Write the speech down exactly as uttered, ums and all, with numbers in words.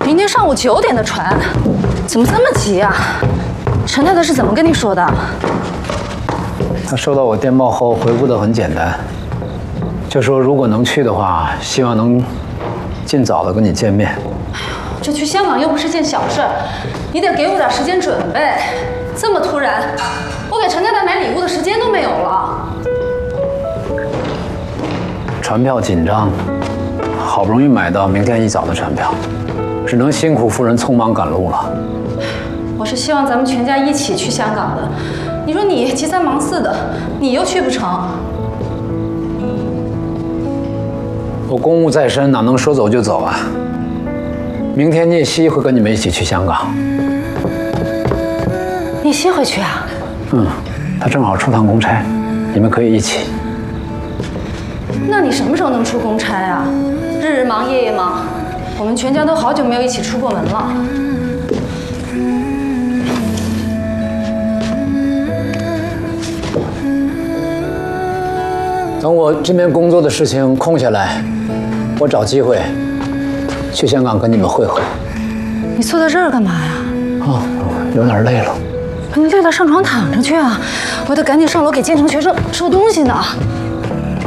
明天上午九点的船，怎么这么急啊？陈太太是怎么跟你说的？ 他收到我电报后回复的很简单，就说如果能去的话，希望能尽早的跟你见面。 这去香港又不是件小事儿，你得给我点时间准备。这么突然，我给陈太太买礼物的时间都没有了。 船票紧张，好不容易买到明天一早的船票，只能辛苦夫人匆忙赶路了。 我是希望咱们全家一起去香港的。你说你急三忙四的，你又去不成。 我公务在身，哪能说走就走啊？明天聂曦会跟你们一起去香港。 聂曦会去啊？ 嗯，他正好出趟公差，你们可以一起。 那你什么时候能出公差啊？日日忙，夜夜忙，我们全家都好久没有一起出过门了。 等我这边工作的事情空下来，我找机会去香港跟你们会合。 你坐在这儿干嘛呀？ 哦，有点累了。 你累了上床躺着去啊！我得赶紧上楼给建成学生收东西呢。